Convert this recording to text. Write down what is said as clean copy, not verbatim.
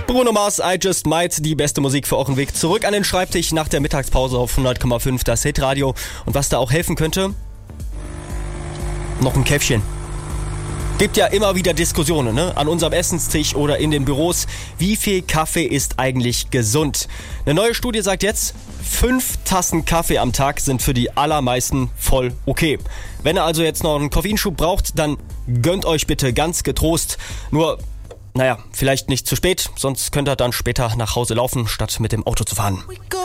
Bruno Mars, I Just Might, die beste Musik für euren Weg zurück an den Schreibtisch nach der Mittagspause auf 100,5 das Hitradio. Und was da auch helfen könnte? Noch ein Käffchen. Gibt ja immer wieder Diskussionen, ne? An unserem Essenstisch oder in den Büros. Wie viel Kaffee ist eigentlich gesund? Eine neue Studie sagt jetzt, 5 Tassen Kaffee am Tag sind für die allermeisten voll okay. Wenn ihr also jetzt noch einen Koffeinschub braucht, dann gönnt euch bitte ganz getrost. Nur, vielleicht nicht zu spät, sonst könnt ihr dann später nach Hause laufen, statt mit dem Auto zu fahren.